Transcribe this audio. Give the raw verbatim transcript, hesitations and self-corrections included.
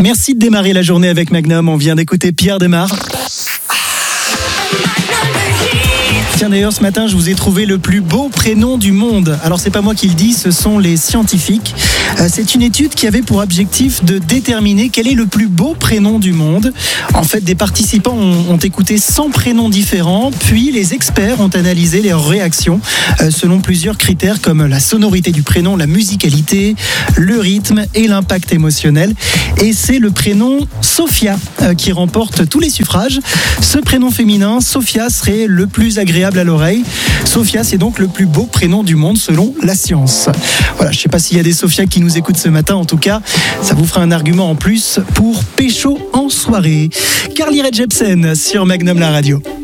Merci de démarrer la journée avec Magnum. On vient d'écouter Pierre Demar. Tiens, d'ailleurs, ce matin, je vous ai trouvé le plus beau prénom du monde. Alors, c'est pas moi qui le dis, ce sont les scientifiques. Euh, c'est une étude qui avait pour objectif de déterminer quel est le plus beau prénom du monde. En fait, des participants ont, ont écouté cent prénoms différents, puis les experts ont analysé leurs réactions euh, selon plusieurs critères comme la sonorité du prénom, la musicalité, le rythme et l'impact émotionnel. Et c'est le prénom Sophia euh, qui remporte tous les suffrages. Ce prénom féminin, Sophia, serait le plus agréable à l'oreille. Sophia, c'est donc le plus beau prénom du monde selon la science. Voilà, je ne sais pas s'il y a des Sophia qui nous écoutent ce matin. En tout cas, ça vous fera un argument en plus pour pécho en soirée. Carly Rae Jepsen sur Magnum la radio.